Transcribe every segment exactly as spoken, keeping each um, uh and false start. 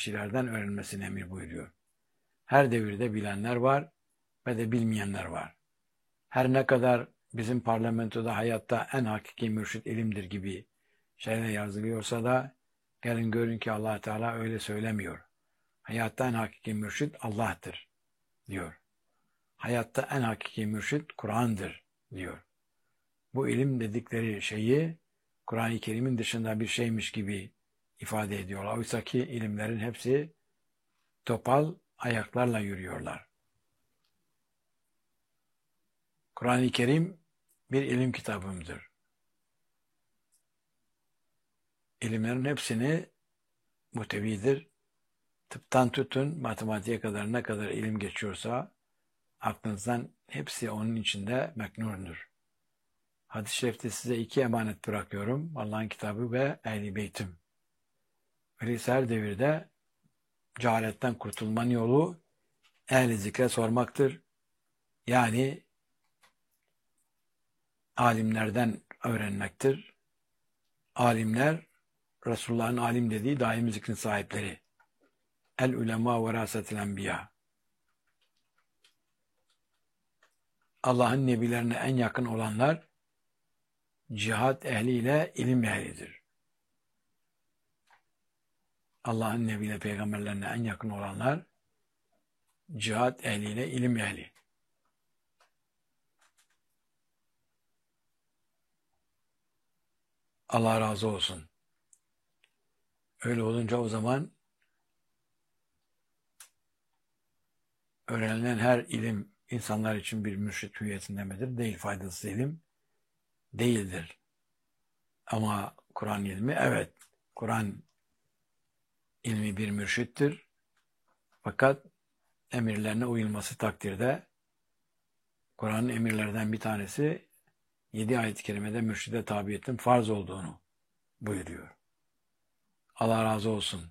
kişilerden öğrenmesini emir buyuruyor. Her devirde bilenler var ve de bilmeyenler var. Her ne kadar bizim parlamentoda hayatta en hakiki mürşit ilimdir gibi şeyler yazılıyorsa da gelin görün ki Allah Teala öyle söylemiyor. Hayatta en hakiki mürşit Allah'tır diyor. Hayatta en hakiki mürşit Kur'an'dır diyor. Bu ilim dedikleri şeyi Kur'an-ı Kerim'in dışında bir şeymiş gibi ifade ediyorlar. Oysa ki ilimlerin hepsi topal ayaklarla yürüyorlar. Kur'an-ı Kerim bir ilim kitabımdır. İlimlerin hepsini mutevidir. Tıptan tutun matematiğe kadar ne kadar ilim geçiyorsa aklınızdan hepsi onun içinde meknundur. Hadis-i şerifte size iki emanet bırakıyorum. Allah'ın kitabı ve ehl-i beytim. Öyleyse her devirde cehaletten kurtulmanın yolu ehl-i zikre sormaktır. Yani alimlerden öğrenmektir. Alimler, Resulullah'ın alim dediği daim zikrin sahipleri. El ulema verasetil enbiya. Allah'ın nebilerine en yakın olanlar cihat ehliyle ilim ehlidir. Allah'ın nebiyle peygamberlerine en yakın olanlar cihat ehliyle ilim ehli. Allah razı olsun. Öyle olunca o zaman öğrenilen her ilim insanlar için bir mürşit hüviyetinde midir? Değil, faydasız ilim değildir. Ama Kur'an ilmi, evet, Kur'an ilmi bir mürşittir. Fakat emirlerine uyulması takdirde Kur'an'ın emirlerden bir tanesi yedi ayet-i kerimede mürşide tabiyetin farz olduğunu buyuruyor. Allah razı olsun.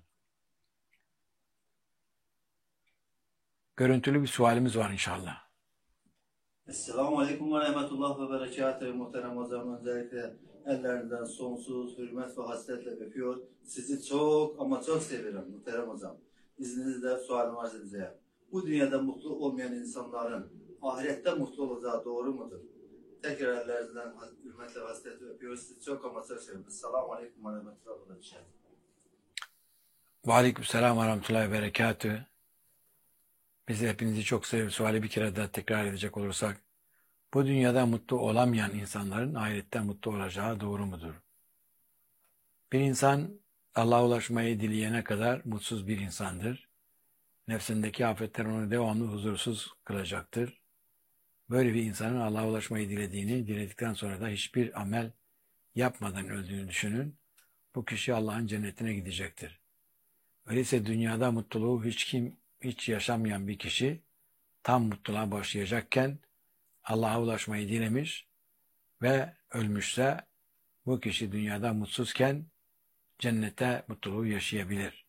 Görüntülü bir sualimiz var inşallah. Esselamu Aleyküm ve Rahmetullah ve Berekatuhu. Muhterem hocam, öncelikle ellerinden sonsuz hürmet ve hasretle öpüyor. Sizi çok ama çok seviyorum muhterem hocam. İzninizle sualimi arz edeceğim. Bu dünyada mutlu olmayan insanların ahirette mutlu olacağı doğru mudur? Tekrar ellerinizden hürmetle ve hasretle öpüyor. Sizi çok ama çok seviyorum. Esselamu Aleyküm ve Rahmetullah ve Berekatuhu. Ve aleykümselam ve rahmetullahi ve berekatuhu. Biz hepinizi çok seviyoruz. Suali bir kere daha tekrar edecek olursak, bu dünyada mutlu olamayan insanların ahirette mutlu olacağı doğru mudur? Bir insan Allah'a ulaşmayı dileyene kadar mutsuz bir insandır. Nefsindeki afetler onu devamlı huzursuz kılacaktır. Böyle bir insanın Allah'a ulaşmayı dilediğini, diledikten sonra da hiçbir amel yapmadan öldüğünü düşünün. Bu kişi Allah'ın cennetine gidecektir. Öyleyse dünyada mutluluğu hiç kim, hiç yaşamayan bir kişi tam mutluluğa başlayacakken Allah'a ulaşmayı dilemiş ve ölmüşse bu kişi dünyada mutsuzken cennette mutluluğu yaşayabilir.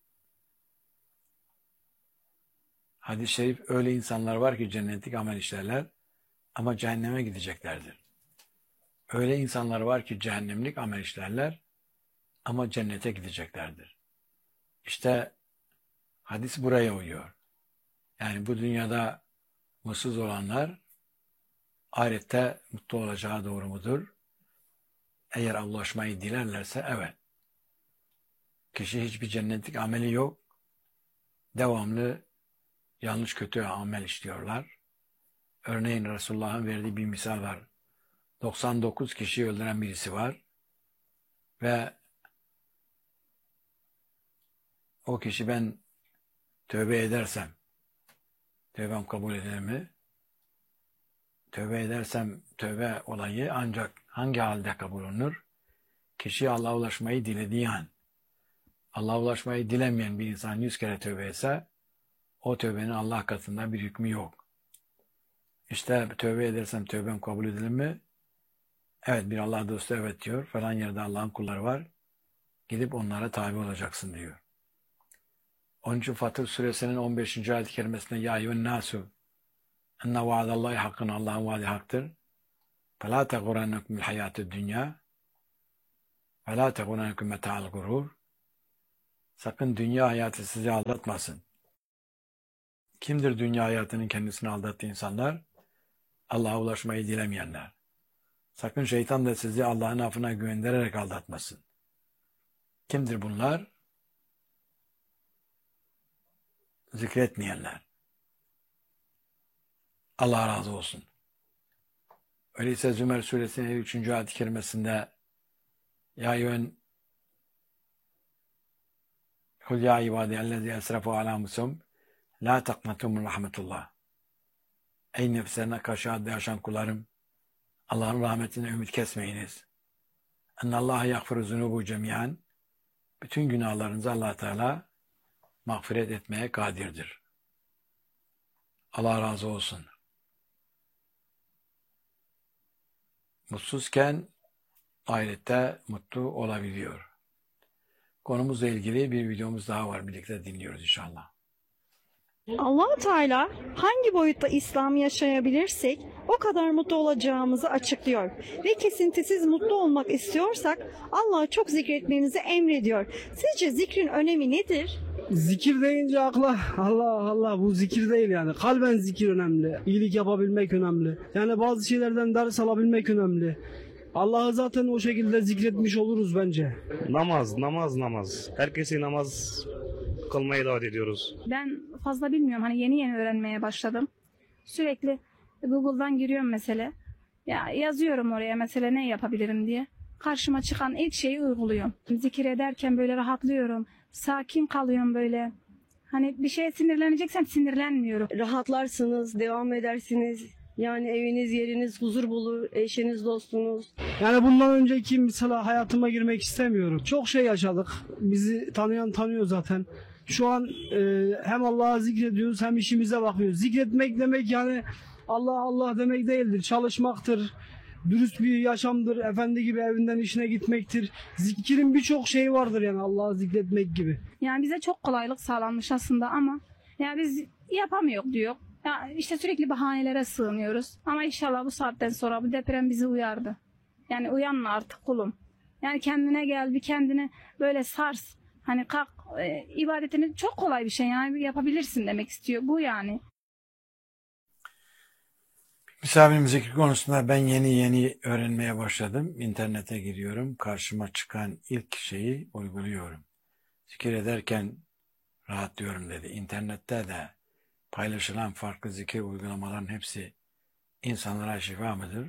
Hadis-i şerif, öyle insanlar var ki cennetlik amel işlerler ama cehenneme gideceklerdir. Öyle insanlar var ki cehennemlik amel işlerler ama cennete gideceklerdir. İşte hadis buraya uyuyor. Yani bu dünyada mutsuz olanlar ahirette mutlu olacağı doğru mudur? Eğer Allah'a ulaşmayı dilerlerse evet. Kişi hiçbir cennetlik ameli yok. Devamlı yanlış kötü amel işliyorlar. Örneğin Resulullah'ın verdiği bir misal var. doksan dokuz kişiyi öldüren birisi var. Ve o kişi ben tövbe edersem, tövbem kabul edilir mi? Tövbe edersem tövbe olayı ancak hangi halde kabul olunur? Kişi Allah'a ulaşmayı dilediği an. Allah'a ulaşmayı dilemeyen bir insan yüz kere tövbe etse, o tövbenin Allah katında bir hükmü yok. İşte tövbe edersem tövbem kabul edilir mi? Evet, bir Allah dostu evet diyor. Falan yerde Allah'ın kulları var. Gidip onlara tabi olacaksın diyor. Onun için Fatır suresinin on beşinci ayet-i kerimesinde ya eyyühen nasu enne vaadallahi hakkın, Allah'ın vaadi haktır. فَلَا تَغُرَنَّكُمُ الْحَيَاتُ الدُّنْيَا وَلَا تَغُرَنَّكُمْ مَتَاعُ الْغُرُورِ Sakın dünya hayatı sizi aldatmasın. Kimdir dünya hayatının kendisini aldattığı insanlar? Allah'a ulaşmayı dilemeyenler. Sakın şeytan da sizi Allah'ın affına güvendirerek aldatmasın. Kimdir bunlar? Zikretmeyenler. Allah razı olsun. Öyleyse Zümer suresinin üçüncü ayet-i kerimesinde Ya yön Kul ya ibadiyellezi esrafu ala musum la taknatu min rahmetullah. Ey nefslerine karşı haddi aşan kullarım, Allah'ın rahmetine ümit kesmeyiniz. Ennallaha yagfiru zunubu cemiyan. Bütün günahlarınızı Allah Teala mağfiret etmeye kadirdir. Allah razı olsun. Mutsuzken ahirette mutlu olabiliyor. Konumuzla ilgili bir videomuz daha var. Birlikte dinliyoruz inşallah. Allah Teala hangi boyutta İslam'ı yaşayabilirsek o kadar mutlu olacağımızı açıklıyor. Ve kesintisiz mutlu olmak istiyorsak Allah'ı çok zikretmemizi emrediyor. Sizce zikrin önemi nedir? Zikir deyince akla Allah Allah bu zikir değil yani. Kalben zikir önemli. İyilik yapabilmek önemli. Yani bazı şeylerden ders alabilmek önemli. Allah'ı zaten o şekilde zikretmiş oluruz bence. Namaz, namaz, namaz. Herkesi namaz kılmaya davet ediyoruz. Ben fazla bilmiyorum. Hani yeni yeni öğrenmeye başladım. Sürekli Google'dan giriyorum mesela. Ya yazıyorum oraya mesela ne yapabilirim diye. Karşıma çıkan ilk şeyi uyguluyorum. Zikir ederken böyle rahatlıyorum. Sakin kalıyorum böyle. Hani bir şeye sinirleneceksem sinirlenmiyorum. Rahatlarsınız, devam edersiniz. Yani eviniz, yeriniz huzur bulur, eşiniz, dostunuz. Yani bundan önceki mesela hayatıma girmek istemiyorum. Çok şey yaşadık. Bizi tanıyan tanıyor zaten. Şu an e, hem Allah'a zikrediyoruz hem işimize bakıyoruz. Zikretmek demek yani Allah Allah demek değildir. Çalışmaktır. Dürüst bir yaşamdır. Efendi gibi evinden işine gitmektir. Zikrin birçok şeyi vardır yani Allah'ı zikretmek gibi. Yani bize çok kolaylık sağlanmış aslında ama yani biz yapamıyoruz diyor. Ya işte sürekli bahanelere sığınıyoruz. Ama inşallah bu saatten sonra bu deprem bizi uyardı. Yani uyanma artık kulum. Yani kendine gel, bir kendine böyle sars. Hani kalk, e, ibadetini çok kolay bir şey yani yapabilirsin demek istiyor. Bu yani. Misafirim zikir konusunda ben yeni yeni öğrenmeye başladım. İnternete giriyorum. Karşıma çıkan ilk şeyi uyguluyorum. Zikir ederken rahatlıyorum dedi. İnternette de paylaşılan farklı zikir uygulamaların hepsi insanlara şifa mıdır?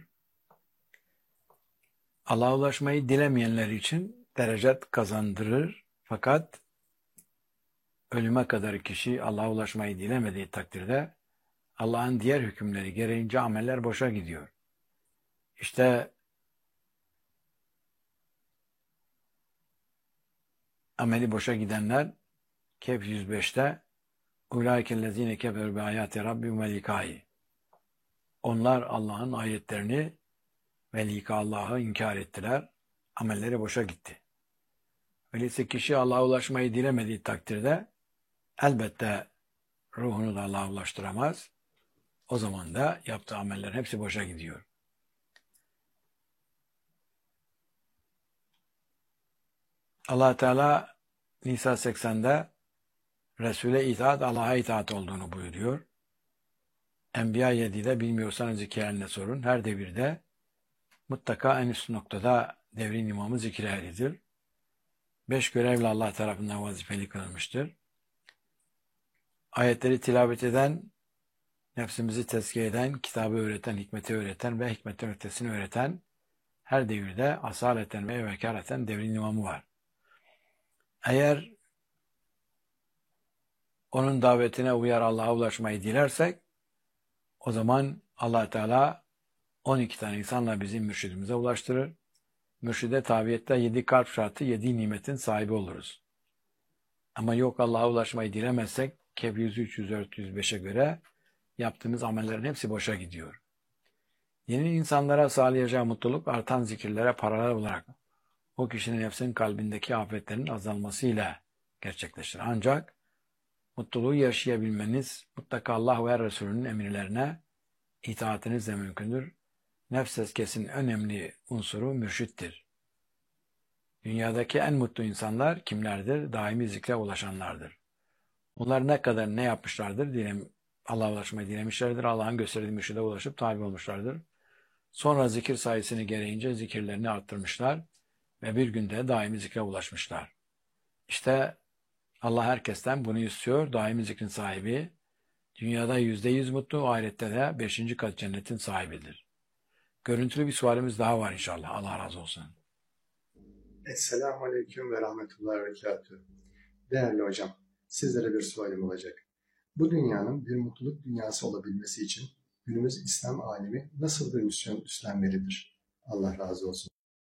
Allah'a ulaşmayı dilemeyenler için derecet kazandırır. Fakat ölüme kadar kişi Allah'a ulaşmayı dilemediği takdirde Allah'ın diğer hükümleri gereğince ameller boşa gidiyor. İşte ameli boşa gidenler Kehf yüz beşte Ulaikellezine keferu bi ayati rabbihim ve likai. Onlar Allah'ın ayetlerini ve lika Allah'ı inkar ettiler. Amelleri boşa gitti. Öyleyse kişi Allah'a ulaşmayı dilemediği takdirde elbette ruhunu da Allah'a ulaştıramaz. O zaman da yaptığı ameller hepsi boşa gidiyor. Allah Teala Nisa seksende Resul'e itaat Allah'a itaat olduğunu buyuruyor. Enbiya yedide bilmiyorsanız hikayelerine sorun. Her devirde mutlaka en üst noktada devrin imamı zikir ehlidir. Beş görevle Allah tarafından vazifeli kılınmıştır. Ayetleri tilavet eden, nefsimizi tezkiye eden, kitabı öğreten, hikmeti öğreten ve hikmetin ötesini öğreten her devirde asaleten ve vekaleten devrin imamı var. Eğer onun davetine uyar Allah'a ulaşmayı dilersek o zaman Allah Teala on iki tane insanla bizi mürşidimize ulaştırır. Mürşide tabiyette yedi kalp şartı, yedi nimetin sahibi oluruz. Ama yok Allah'a ulaşmayı dilemezsek Kehf yüz üç, yüz dört, yüz beşe göre yaptığımız amellerin hepsi boşa gidiyor. Yeni insanlara sağlayacağı mutluluk artan zikirlere paralel olarak o kişinin nefsinin kalbindeki afetlerin azalmasıyla gerçekleşir. Ancak mutluluğu yaşayabilmeniz mutlaka Allah ve Resulünün emirlerine itaatinizle mümkündür. Nefs tezkiyesinin önemli unsuru mürşittir. Dünyadaki en mutlu insanlar kimlerdir? Daimi zikre ulaşanlardır. Onlar ne kadar ne yapmışlardır? Diyelim, Allah'a ulaşmayı dilemişlerdir. Allah'ın gösterdiği mürşide ulaşıp tabi olmuşlardır. Sonra zikir sayesini gereğince zikirlerini arttırmışlar ve bir günde daimi zikre ulaşmışlar. İşte Allah herkesten bunu istiyor. Daimi zikrin sahibi, dünyada yüzde yüz mutlu, ahirette de beşinci kat cennetin sahibidir. Görüntülü bir sualimiz daha var inşallah. Allah razı olsun. Esselamu Aleyküm ve Rahmetullahi ve Berekatuhu. Değerli hocam, sizlere bir sualim olacak. Bu dünyanın bir mutluluk dünyası olabilmesi için günümüz İslam alemi nasıl bir misyon üstlenmelidir? Allah razı olsun.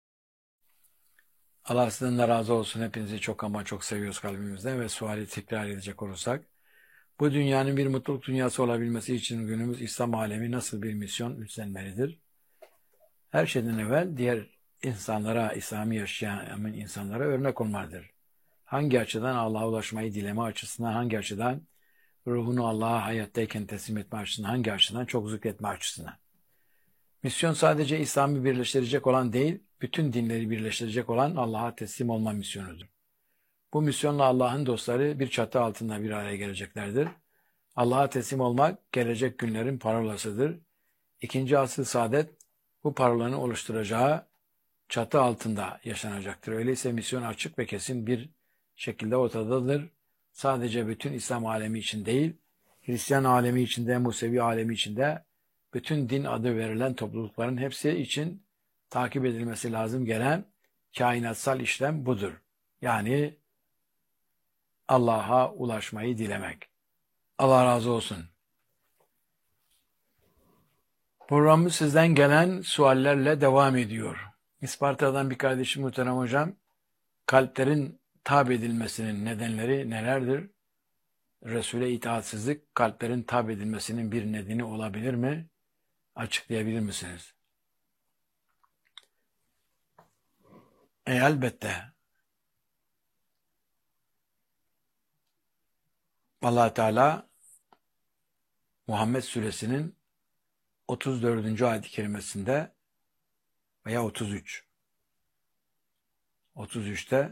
Allah sizden de razı olsun. Hepinizi çok ama çok seviyoruz kalbimizden ve suali tekrar edecek olursak, bu dünyanın bir mutluluk dünyası olabilmesi için günümüz İslam alemi nasıl bir misyon üstlenmelidir? Her şeyden evvel diğer insanlara, İslam'ı yaşayan insanlara örnek olmalıdır. Hangi açıdan Allah'a ulaşmayı dileme açısından, hangi açıdan ruhunu Allah'a hayattayken teslim etme açısından, hangi açıdan çok zikretme açısından. Misyon sadece İslam'ı birleştirecek olan değil, bütün dinleri birleştirecek olan Allah'a teslim olma misyonudur. Bu misyonla Allah'ın dostları bir çatı altında bir araya geleceklerdir. Allah'a teslim olmak gelecek günlerin parolasıdır. İkinci asıl saadet bu parolanın oluşturacağı çatı altında yaşanacaktır. Öyleyse misyon açık ve kesin bir şekilde ortadadır. Sadece bütün İslam alemi için değil, Hristiyan alemi içinde, Musevi alemi içinde, bütün din adı verilen toplulukların hepsi için takip edilmesi lazım gelen kainatsal işlem budur. Yani Allah'a ulaşmayı dilemek. Allah razı olsun. Programımız sizden gelen suallerle devam ediyor. İsparta'dan bir kardeşim muhterem hocam, kalplerin tabi edilmesinin nedenleri nelerdir? Resul'e itaatsizlik kalplerin tabi edilmesinin bir nedeni olabilir mi? Açıklayabilir misiniz? E elbette. Allah Teala Muhammed Suresinin otuz dördüncü ayet-i kerimesinde veya otuz üç otuz üçte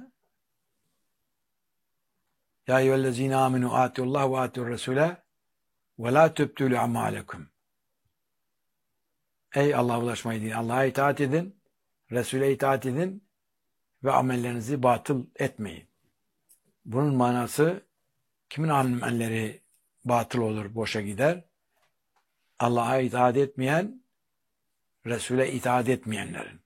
Ya eyyühellezine aminu atiullah ve atiur resule ve la tübtülü amalekum. Ey Allah'a ulaşmayı din, Allah'a itaat edin, Resul'e itaat edin ve amellerinizi batıl etmeyin. Bunun manası kimin amelleri batıl olur, boşa gider? Allah'a itaat etmeyen, Resul'e itaat etmeyenlerin.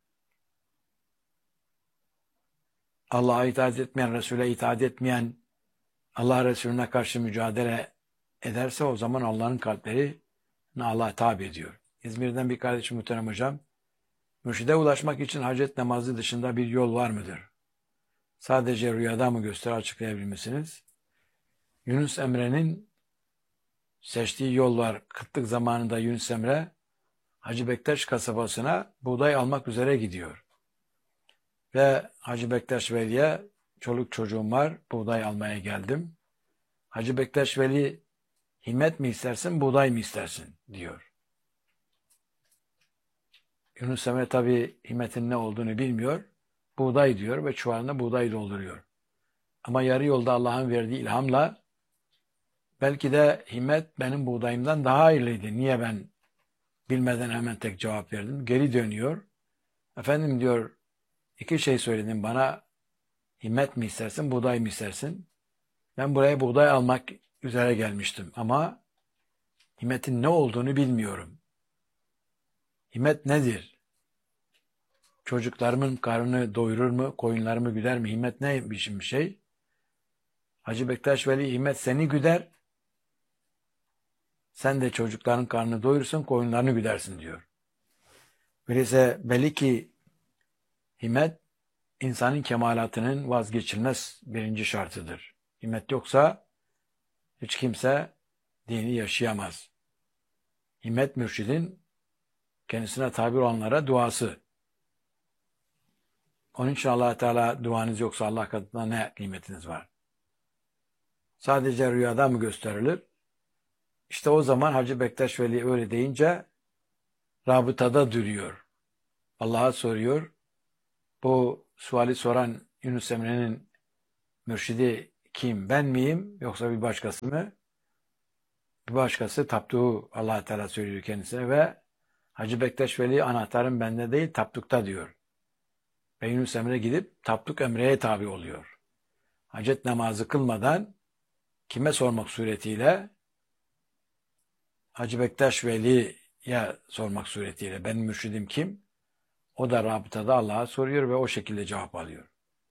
Allah'a itaat etmeyen, Resul'e itaat etmeyen, Allah Resulüne karşı mücadele ederse o zaman Allah'ın kalpleri Allah'a tabi ediyor. İzmir'den bir kardeşim muhterem hocam, mürşide ulaşmak için hacet namazı dışında bir yol var mıdır? Sadece rüyada mı göster, açıklayabilir misiniz? Yunus Emre'nin seçtiği yol var. Kıtlık zamanında Yunus Emre Hacı Bektaş kasabasına buğday almak üzere gidiyor. Ve Hacı Bektaş Veli'ye çoluk çocuğum var, buğday almaya geldim. Hacı Bektaş Veli himmet mi istersin, buğday mı istersin diyor. Yunus Emre tabi himmetin ne olduğunu bilmiyor. Buğday diyor ve çuvalına buğday dolduruyor. Ama yarı yolda Allah'ın verdiği ilhamla belki de himmet benim buğdayımdan daha hayırlıydı. Niye ben bilmeden hemen tek cevap verdim? Geri dönüyor. Efendim diyor, iki şey söyledin bana. Himmet mi istersin, buğday mı istersin? Ben buraya buğday almak üzere gelmiştim ama himmetin ne olduğunu bilmiyorum. Himmet nedir? Çocuklarımın karnını doyurur mu, koyunlarımı güder mi? Himmet ne biçim bir şey? Hacı Bektaş Veli, himmet seni güder, sen de çocukların karnını doyursun, koyunlarını güdersin diyor. Öyleyse belli ki himmet insanın kemalatının vazgeçilmez birinci şartıdır. Himmet yoksa hiç kimse dini yaşayamaz. Himmet mürşidin kendisine tabi olanlara duası. Onun için Allah Teala duanız yoksa Allah katında ne kıymetiniz var? Sadece rüyada mı gösterilir? İşte o zaman Hacı Bektaş Veli öyle deyince rabıtada duruyor. Allah'a soruyor. Bu suali soran Yunus Emre'nin mürşidi kim? Ben miyim yoksa bir başkası mı? Bir başkası taptuğu Allah Teala söylüyor kendisine ve Hacı Bektaş Veli anahtarım bende değil taptukta diyor. Ve Yunus Emre gidip taptuk emreye tabi oluyor. Hacet namazı kılmadan kime sormak suretiyle? Hacı Bektaş Veli'ye sormak suretiyle. Benim mürşidim kim? O da rabıtada Allah'a soruyor ve o şekilde cevap alıyor.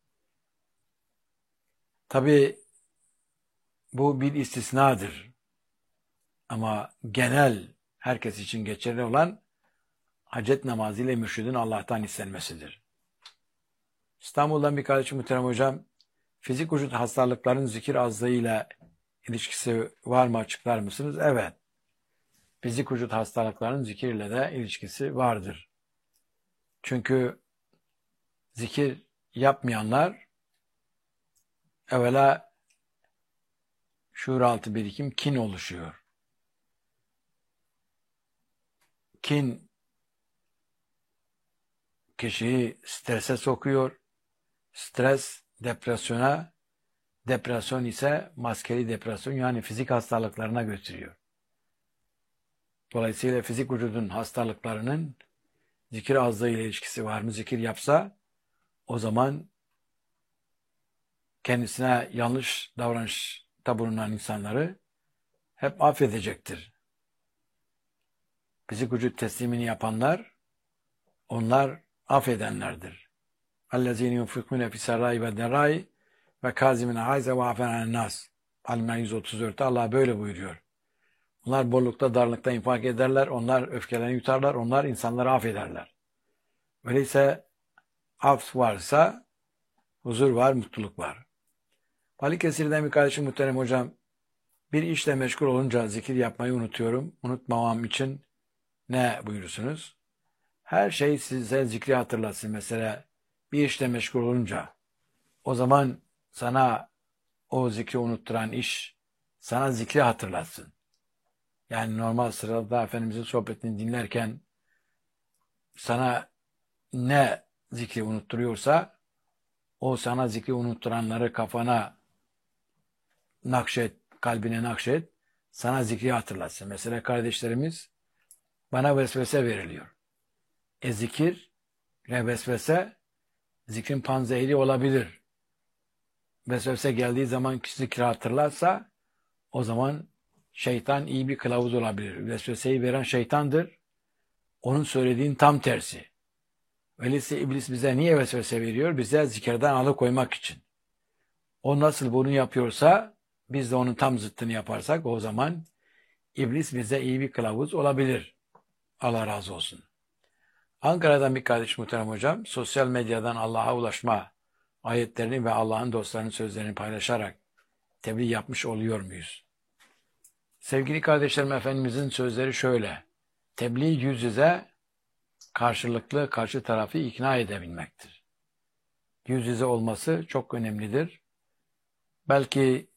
Tabi bu bir istisnadır. Ama genel herkes için geçerli olan hacet namazı ile mürşidin Allah'tan istenmesidir. İstanbul'dan bir kardeşim muhterem hocam, fizik vücut hastalıkların zikir azlığıyla ilişkisi var mı açıklar mısınız? Evet. Fizik vücut hastalıkların zikirle de ilişkisi vardır. Çünkü zikir yapmayanlar evvela şuuraltı birikim kin oluşuyor. Kin kişiyi strese sokuyor. Stres depresyona, depresyon ise maskeli depresyon yani fizik hastalıklarına götürüyor. Dolayısıyla fizik vücudun hastalıklarının zikir azlığı ile ilişkisi var mı? Zikir yapsa o zaman kendisine yanlış davranışta bulunan insanları hep affedecektir. Fizik vücut teslimini yapanlar onlar affedenlerdir. اَلَّذ۪ينَ يُنْفِقُونَ فِي سَرَّاءِ وَالدَّرَّاءِ وَكَازِمِينَ الْغَيْظَ وَعَافِينَ عَنِ النَّاسِ Al-İmran yüz otuz dörtte Allah böyle buyuruyor. Onlar bollukta darlıkta infak ederler, onlar öfkelerini yutarlar, onlar insanları affederler. Öyleyse af varsa huzur var, mutluluk var. Balıkesir'den bir kardeşim muhterem hocam, bir işle meşgul olunca zikir yapmayı unutuyorum. Unutmamam için ne buyurursunuz? Her şey size zikri hatırlatsın. Mesela bir işle meşgul olunca o zaman sana o zikri unutturan iş sana zikri hatırlatsın. Yani normal sırada Efendimizin sohbetini dinlerken sana ne zikri unutturuyorsa o sana zikri unutturanları kafana nakşet, kalbine nakşet, sana zikri hatırlatsın. Mesela kardeşlerimiz bana vesvese veriliyor. E zikir ve vesvese zikrin panzehiri olabilir. Vesvese geldiği zaman zikri hatırlarsa o zaman şeytan iyi bir kılavuz olabilir. Vesveseyi veren şeytandır. Onun söylediğin tam tersi. Öyleyse iblis bize niye vesvese veriyor? Bize zikirden alıkoymak için. O nasıl bunu yapıyorsa biz de onun tam zıttını yaparsak o zaman iblis bize iyi bir kılavuz olabilir. Allah razı olsun. Ankara'dan bir kardeş muhterem hocam, sosyal medyadan Allah'a ulaşma ayetlerini ve Allah'ın dostlarının sözlerini paylaşarak tebliğ yapmış oluyor muyuz? Sevgili kardeşlerim, Efendimizin sözleri şöyle: tebliğ yüz yüze karşılıklı karşı tarafı ikna edebilmektir. Yüz yüze olması çok önemlidir. Belki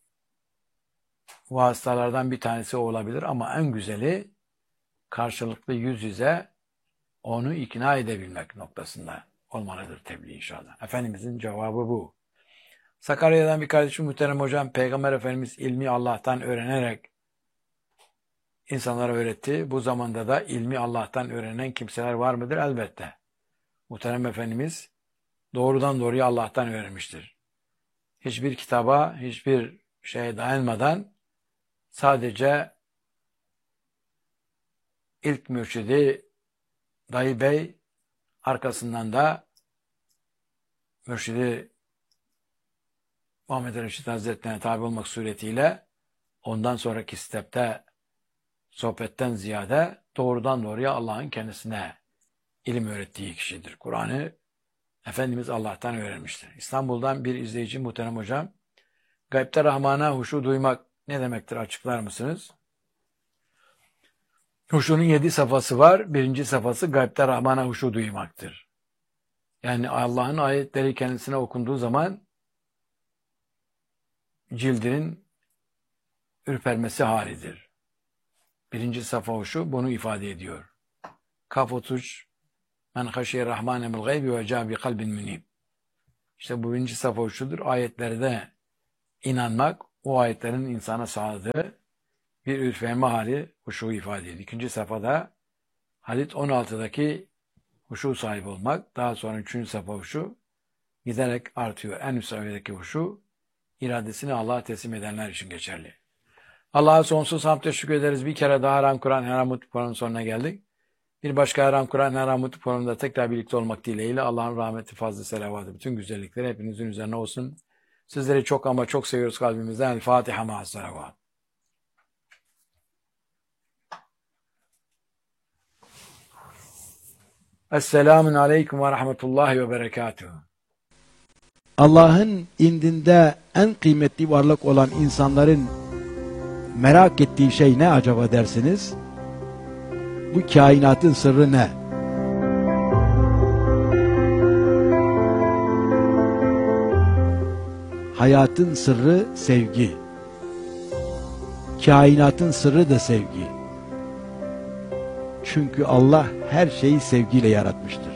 vasıtalardan bir tanesi olabilir ama en güzeli karşılıklı yüz yüze onu ikna edebilmek noktasında olmalıdır tebliğ inşallah. Efendimizin cevabı bu. Sakarya'dan bir kardeşim muhterem hocam, Peygamber Efendimiz ilmi Allah'tan öğrenerek insanlara öğretti. Bu zamanda da ilmi Allah'tan öğrenen kimseler var mıdır? Elbette. Muhterem Efendimiz doğrudan doğruya Allah'tan öğrenmiştir. Hiçbir kitaba, hiçbir şeye dayanmadan sadece ilk mürşidi Dayı Bey, arkasından da mürşidi Muhammed Reşit Hazretleri'ne tabi olmak suretiyle ondan sonraki stepte sohbetten ziyade doğrudan doğruya Allah'ın kendisine ilim öğrettiği kişidir. Kur'an'ı Efendimiz Allah'tan öğrenmiştir. İstanbul'dan bir izleyici muhterem hocam, gaybte Rahman'a huşu duymak ne demektir, açıklar mısınız? Huşunun yedi safhası var. Birinci safhası gaybte Rahman'a huşu duymaktır. Yani Allah'ın ayetleri kendisine okunduğu zaman cildinin ürpermesi halidir. Birinci safha huşu bunu ifade ediyor. Kaf otuz üç, Men haşiye rahmane bil gaybi ve ca bi kalbin münib. İşte bu birinci safa huşudur. Ayetlerde inanmak, o ayetlerin insana sağladığı bir ürfenme hali huşu ifade ediyor. İkinci safhada Halit on altıdaki huşu sahibi olmak, daha sonra üçüncü safa huşu giderek artıyor. En üst seviyedeki huşu iradesini Allah'a teslim edenler için geçerli. Allah'a sonsuz hamd teşekkür ederiz. Bir kere daha Haram Kur'an Haram Mutlu programının sonuna geldik. Bir başka Haram Kur'an Haram Mutlu programında tekrar birlikte olmak dileğiyle Allah'ın rahmeti, fazlı, selavatı, bütün güzellikleri hepinizin üzerine olsun. Sizleri çok ama çok seviyoruz kalbimizden. El Fatiha ma'as salavat. Esselamun aleyküm ve rahmetullahi ve berekatuhu. Allah'ın indinde en kıymetli varlık olan insanların merak ettiği şey ne acaba dersiniz? Bu kainatın sırrı ne? Hayatın sırrı sevgi. Kainatın sırrı da sevgi. Çünkü Allah her şeyi sevgiyle yaratmıştır.